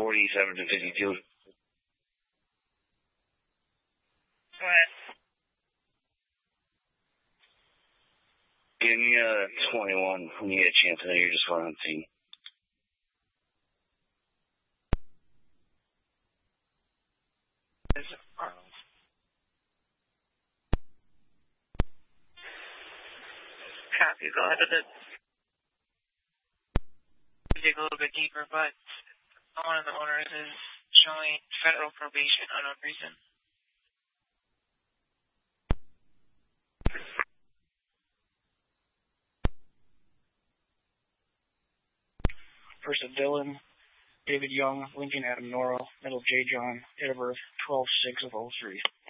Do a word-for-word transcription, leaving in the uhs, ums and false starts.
forty-seven to fifty-two. Go ahead. Give me a twenty-one when you get a chance. I know you're just going on the team. Arnold. Copy. Go ahead with it. Dig a little bit deeper, but one of the owners is showing federal probation unknown reason. First of Dylan, David Young, Lincoln Adam Norrell, middle J. John, date of birth twelve six of oh three.